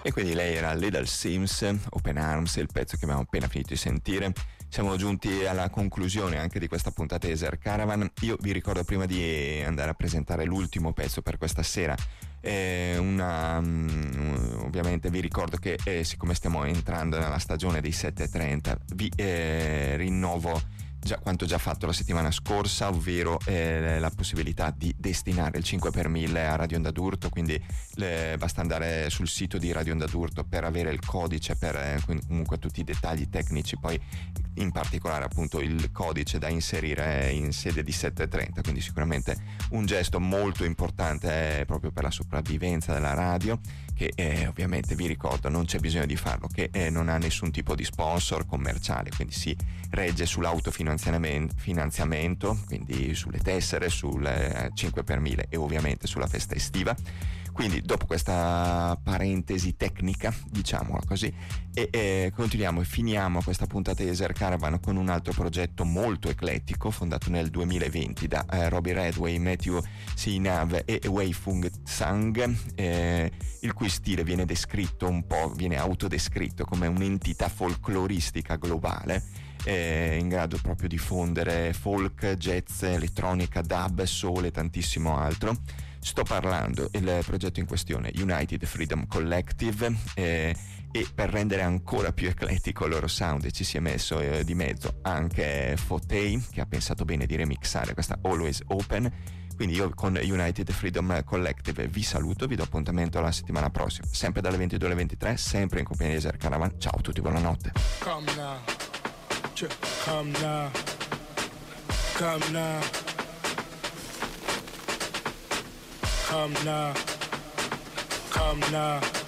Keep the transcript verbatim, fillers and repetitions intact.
E quindi lei era Little Sims, Open Arms, il pezzo che abbiamo appena finito di sentire. Siamo giunti alla conclusione anche di questa puntata di Desert Caravan. Io vi ricordo, prima di andare a presentare l'ultimo pezzo per questa sera, eh, una, um, ovviamente vi ricordo che eh, siccome stiamo entrando nella stagione dei sette e trenta, vi eh, rinnovo già quanto già fatto la settimana scorsa, ovvero eh, la possibilità di destinare il cinque per mille a Radio Onda d'Urto. Quindi le, basta andare sul sito di Radio Onda d'Urto per avere il codice, per eh, comunque tutti i dettagli tecnici, poi in particolare appunto il codice da inserire in sede di sette e trenta. Quindi sicuramente un gesto molto importante eh, proprio per la sopravvivenza della radio, che eh, ovviamente vi ricordo non c'è bisogno di farlo, che eh, non ha nessun tipo di sponsor commerciale, quindi si regge sull'autofinanziamento, quindi sulle tessere, sul eh, cinque per mille e ovviamente sulla festa estiva. Quindi dopo questa parentesi tecnica, diciamola così, e, e continuiamo e finiamo questa puntata di Desert Caravan con un altro progetto molto eclettico fondato nel duemilaventi da eh, Robbie Redway, Matthew Sinav e Wei Fung Sang, eh, il cui stile viene descritto un po', viene autodescritto come un'entità folcloristica globale, eh, in grado proprio di fondere folk, jazz, elettronica, dub, soul e tantissimo altro. Sto parlando, il progetto in questione, United Freedom Collective, eh, e per rendere ancora più eclettico il loro sound ci si è messo eh, di mezzo anche Fotei, che ha pensato bene di remixare questa Always Open. Quindi io con United Freedom Collective vi saluto, vi do appuntamento la settimana prossima, sempre dalle ventidue alle ventitré, sempre in compagnia di Desert Caravan. Ciao a tutti, buonanotte. Come now, come now, come now. Come now, come now.